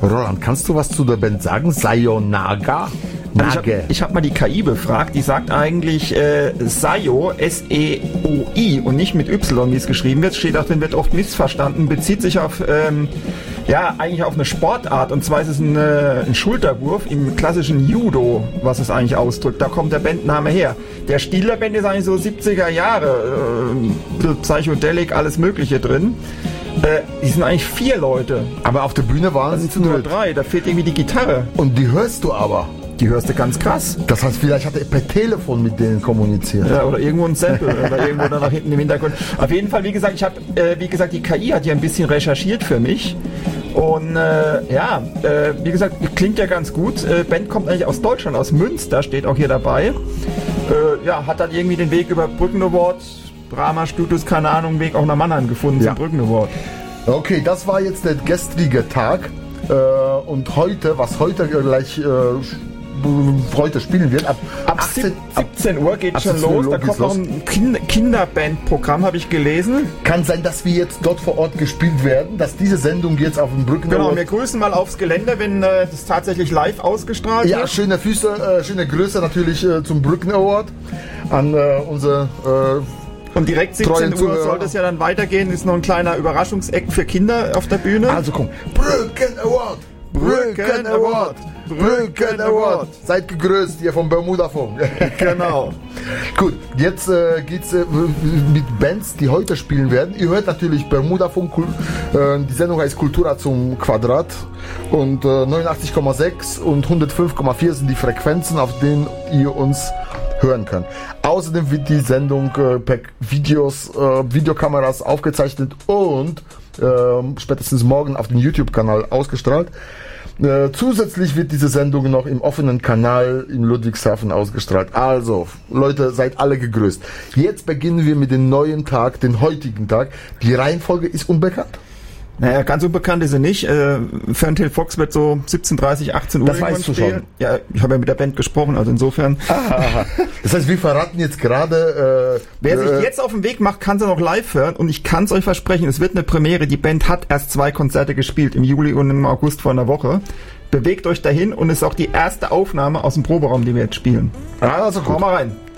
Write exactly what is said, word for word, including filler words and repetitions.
Roland, kannst du was zu der Band sagen? Sayonaga? Also ich habe hab mal die K I befragt, die sagt eigentlich äh, Sayo, S E O I und nicht mit Y, wie es geschrieben wird. Steht auch drin, wird oft missverstanden, bezieht sich auf, ähm, ja, eigentlich auf eine Sportart. Und zwar ist es ein, äh, ein Schulterwurf im klassischen Judo, was es eigentlich ausdrückt. Da kommt der Bandname her. Der Stil der Band ist eigentlich so siebziger Jahre, äh, Psychedelic, alles Mögliche drin. Äh, die sind eigentlich vier Leute. Aber auf der Bühne waren es nur drei, da fehlt irgendwie die Gitarre. Und die hörst du aber. Die hörst du ganz krass. Das heißt, vielleicht hat er per Telefon mit denen kommuniziert. Ja, oder irgendwo ein Sample oder irgendwo da nach hinten im Hintergrund. Auf jeden Fall, wie gesagt, ich habe, äh, wie gesagt, die K I hat ja ein bisschen recherchiert für mich. Und äh, ja, äh, wie gesagt, klingt ja ganz gut. Äh, Band kommt eigentlich aus Deutschland, aus Münster, steht auch hier dabei. Äh, ja, hat dann irgendwie den Weg über Brücken Award, Brahma Studios, keine Ahnung, Weg auch nach Mannheim gefunden, ja, zum Brücken Award. Okay, das war jetzt der gestrige Tag. Äh, und heute, was heute gleich äh, heute spielen wird, ab, ab achtzehn, siebzehn Uhr geht schon los, da kommt noch ein kind, Kinderbandprogramm, habe ich gelesen. Kann sein, dass wir jetzt dort vor Ort gespielt werden, dass diese Sendung jetzt auf dem Brücken... Genau, wir grüßen mal aufs Gelände, wenn äh, das tatsächlich live ausgestrahlt ja, wird. Ja, schöne Füße, äh, schöne Grüße natürlich äh, zum Brücken Award an äh, unsere... Äh, Und direkt siebzehn Uhr sollte es ja dann weitergehen, ist noch ein kleiner Überraschungseck für Kinder auf der Bühne. Also komm, Brücken Award! Brücken Award! Brücken Award! Seid gegrüßt hier vom Bermuda-Funk. Genau. Gut, jetzt äh, geht's äh, mit Bands, die heute spielen werden. Ihr hört natürlich Bermuda-Funk. Äh, die Sendung heißt Kultura zum Quadrat. Und äh, neunundachtzig Komma sechs und hundertfünf Komma vier sind die Frequenzen, auf denen ihr uns hören könnt. Außerdem wird die Sendung äh, per Videos, äh, Videokameras aufgezeichnet und äh, spätestens morgen auf dem YouTube-Kanal ausgestrahlt. Äh, zusätzlich wird diese Sendung noch im offenen Kanal in Ludwigshafen ausgestrahlt. Also, Leute, seid alle gegrüßt. Jetzt beginnen wir mit dem neuen Tag, den heutigen Tag. Die Reihenfolge ist unbekannt. Naja, ganz unbekannt ist sie nicht. Äh, Ferntail Fox wird so siebzehn Uhr dreißig, achtzehn Uhr das weißt du spielen. Schon. Ja, ich habe ja mit der Band gesprochen, also insofern. Aha. Das heißt, wir verraten jetzt gerade... Äh, Wer äh, sich jetzt auf den Weg macht, kann sie noch live hören. Und ich kann es euch versprechen, es wird eine Premiere. Die Band hat erst zwei Konzerte gespielt, im Juli und im August vor einer Woche. Bewegt euch dahin und ist auch die erste Aufnahme aus dem Proberaum, die wir jetzt spielen. Also komm mal rein.